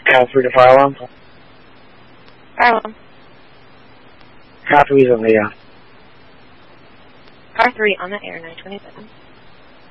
Cal 3 to fire alarm. Fire alarm. Car 3 is on the air. Car 3 on the air, 927.